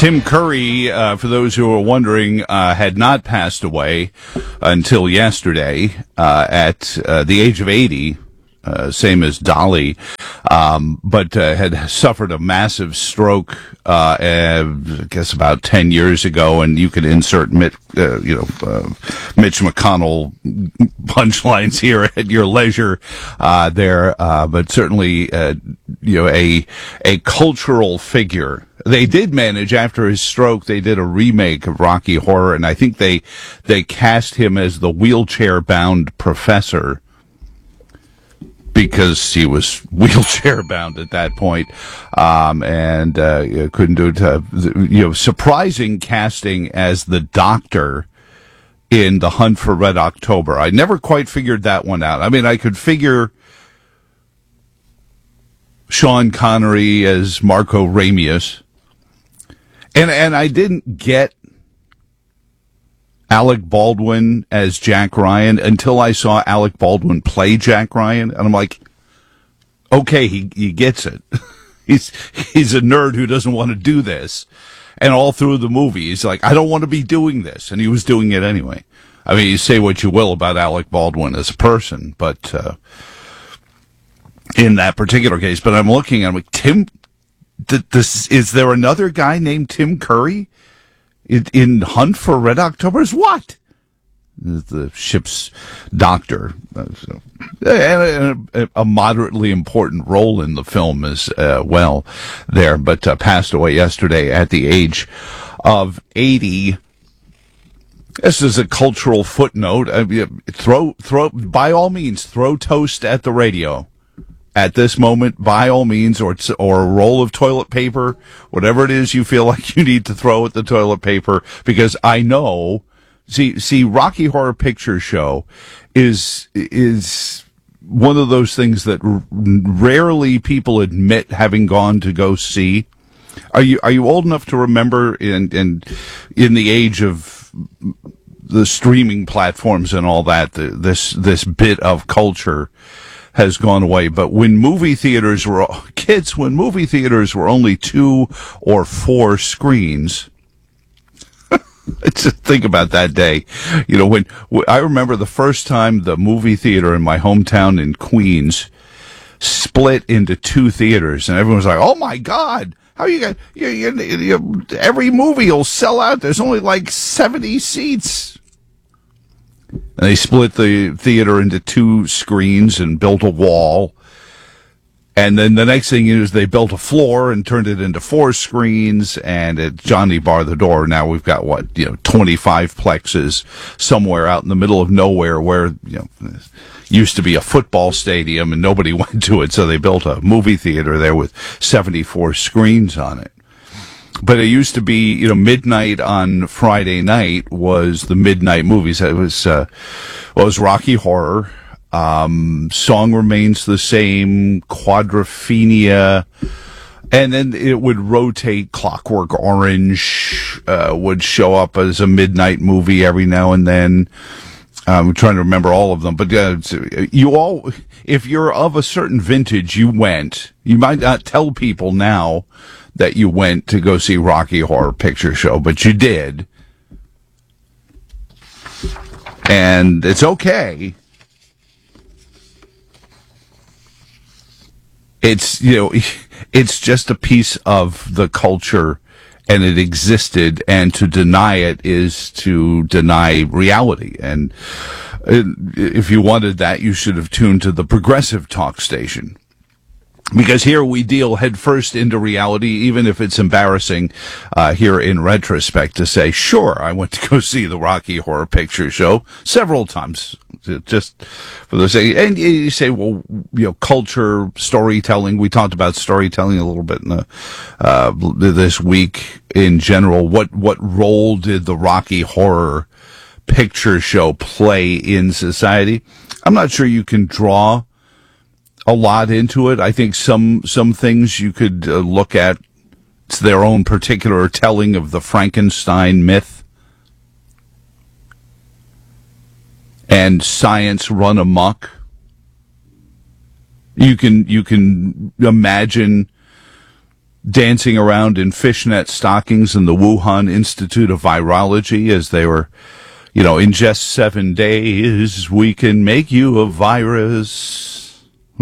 Tim Curry, for those who are wondering, had not passed away until yesterday at the age of 80, same as Dolly, but had suffered a massive stroke, I guess about 10 years ago, and you can insert Mitch McConnell punchlines here at your leisure there, but certainly, a cultural figure. They did manage, after his stroke, they did a remake of Rocky Horror, and I think they cast him as the wheelchair-bound professor, because he was wheelchair-bound at that point, and couldn't do it. Surprising casting as the Doctor in The Hunt for Red October. I never quite figured that one out. I mean, I could figure Sean Connery as Marco Ramius, and I didn't get Alec Baldwin as Jack Ryan until I saw Alec Baldwin play Jack Ryan, and I'm like, okay, he gets it. He's a nerd who doesn't want to do this, and all through the movie, he's like, I don't want to be doing this, and he was doing it anyway. I mean, you say what you will about Alec Baldwin as a person, but in that particular case, but I'm looking, I'm like, Tim, is there another guy named Tim Curry in Hunt for Red October? Is what? The ship's doctor. And a moderately important role in the film as well there, but passed away yesterday at the age of 80. This is a cultural footnote. Throw by all means, throw toast at the radio at this moment, by all means, or a roll of toilet paper, whatever it is you feel like you need to throw at the toilet paper, because I know, see, Rocky Horror Picture Show is one of those things that rarely people admit having gone to go see. Are you old enough to remember in the age of the streaming platforms and all that, this bit of culture has gone away? But when movie theaters were only 2 or 4 screens, just think about that day. When I remember the first time the movie theater in my hometown in Queens split into 2 theaters, and everyone was like, "Oh my God, how you got every movie will sell out. There's only like 70 seats." And they split the theater into 2 screens and built a wall. And then the next thing is they built a floor and turned it into 4 screens. And at Johnny Bar the Door, now we've got 25 plexes somewhere out in the middle of nowhere where, used to be a football stadium and nobody went to it. So they built a movie theater there with 74 screens on it. But it used to be, midnight on Friday night was the midnight movies. It was Rocky Horror, Song Remains the Same, Quadrophenia, and then it would rotate. Clockwork Orange would show up as a midnight movie every now and then. I'm trying to remember all of them, but if you're of a certain vintage, you might not tell people now that you went to go see Rocky Horror Picture Show, but you did. And it's okay. It's, it's just a piece of the culture, and it existed, and to deny it is to deny reality. And if you wanted that, you should have tuned to the Progressive Talk station. Because here we deal headfirst into reality, even if it's embarrassing here in retrospect to say, sure, I went to go see the Rocky Horror Picture Show several times, just for the sake. And you say, well, culture, storytelling. We talked about storytelling a little bit in this week in general. What role did the Rocky Horror Picture Show play in society? I'm not sure you can draw a lot into it. I think some things you could look at. It's their own particular telling of the Frankenstein myth, and science run amok. You can imagine dancing around in fishnet stockings in the Wuhan Institute of Virology as they were, in just 7 days, we can make you a virus.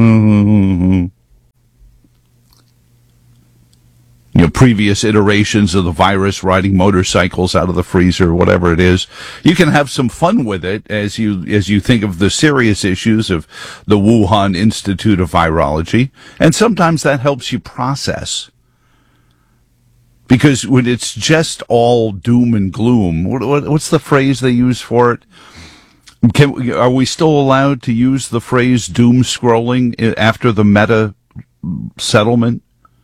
Previous iterations of the virus, riding motorcycles out of the freezer, whatever it is. You can have some fun with it as you think of the serious issues of the Wuhan Institute of Virology. And sometimes that helps you process. Because when it's just all doom and gloom, what's the phrase they use for it? Are we still allowed to use the phrase doom scrolling after the Meta settlement?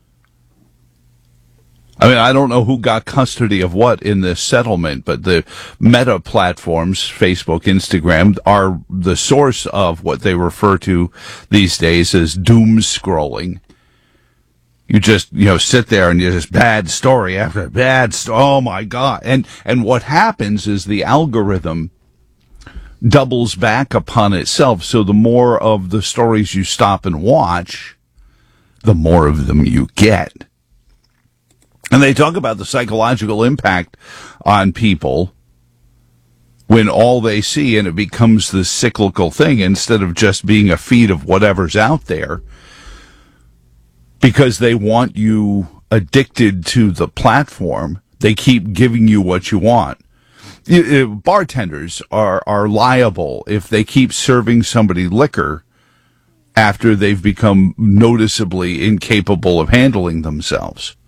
I mean, I don't know who got custody of what in this settlement, but the Meta platforms, Facebook, Instagram, are the source of what they refer to these days as doom scrolling. You just, sit there and you just bad story after bad story. Oh my God. And what happens is the algorithm doubles back upon itself. So the more of the stories you stop and watch, the more of them you get. And they talk about the psychological impact on people when all they see, and it becomes this cyclical thing instead of just being a feed of whatever's out there, because they want you addicted to the platform. They keep giving you what you want. Bartenders are liable if they keep serving somebody liquor after they've become noticeably incapable of handling themselves.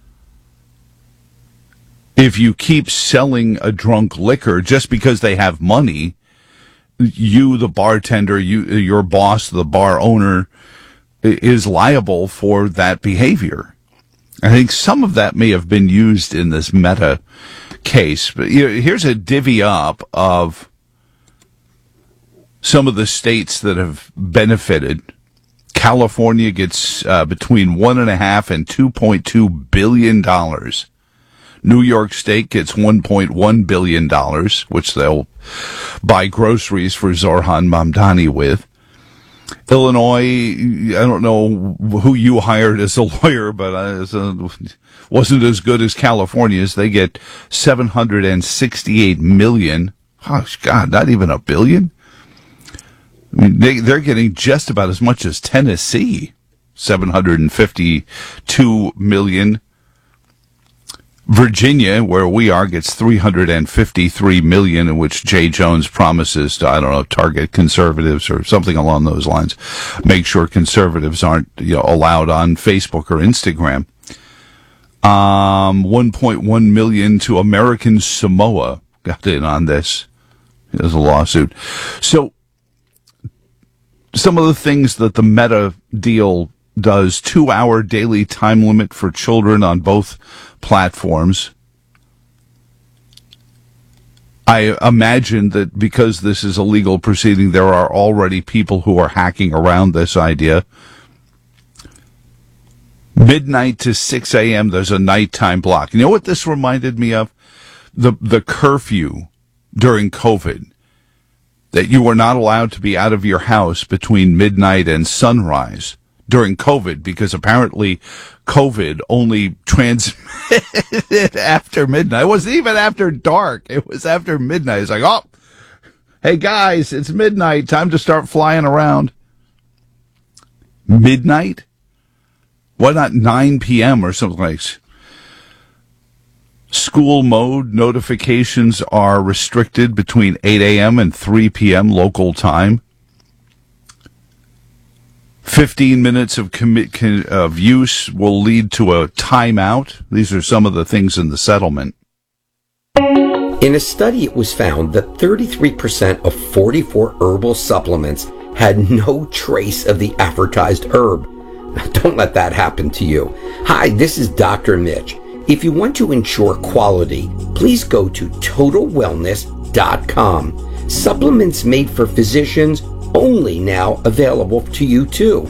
If you keep selling a drunk liquor just because they have money, you, the bartender, your boss, the bar owner, is liable for that behavior. I think some of that may have been used in this Meta case. But here's a divvy up of some of the states that have benefited. California gets between $1.5 and $2.2 billion. New York State gets $1.1 billion, which they'll buy groceries for Zohran Mamdani with. Illinois, I don't know who you hired as a lawyer, but wasn't as good as California's. They get $768 million. Oh, God, not even $1 billion? I mean, they're getting just about as much as Tennessee, $752 million. Virginia, where we are, gets $353 million, in which Jay Jones promises to, target conservatives or something along those lines. Make sure conservatives aren't, allowed on Facebook or Instagram. $1.1 million to American Samoa. Got in on this. There's a lawsuit. So, some of the things that the Meta deal does: 2-hour daily time limit for children on both platforms. I imagine that because this is a legal proceeding, there are already people who are hacking around this idea. Midnight to 6 a.m., there's a nighttime block. You know what this reminded me of? The curfew during COVID, that you were not allowed to be out of your house between midnight and sunrise during COVID, because apparently COVID only transmitted after midnight. It wasn't even after dark. It was after midnight. It's like, oh, hey guys, it's midnight. Time to start flying around. Midnight? Why not 9 p.m. or something like that? School mode notifications are restricted between 8 a.m. and 3 p.m. local time. 15 minutes of use will lead to a timeout. These are some of the things in the settlement. In a study, it was found that 33% of 44 herbal supplements had no trace of the advertised herb. Now, don't let that happen to you. Hi, this is Dr. Mitch. If you want to ensure quality, please go to TotalWellness.com. Supplements made for physicians, only now available to you too.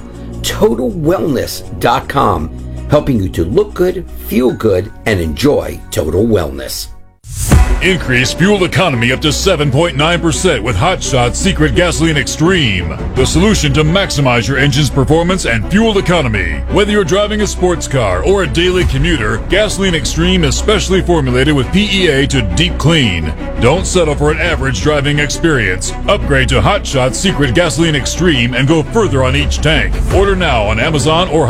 TotalWellness.com, helping you to look good, feel good, and enjoy total wellness. Increase fuel economy up to 7.9% with Hot Shots Secret Gasoline Extreme, the solution to maximize your engine's performance and fuel economy. Whether you're driving a sports car or a daily commuter, Gasoline Extreme is specially formulated with PEA to deep clean. Don't settle for an average driving experience. Upgrade to Hot Shots Secret Gasoline Extreme and go further on each tank. Order now on Amazon or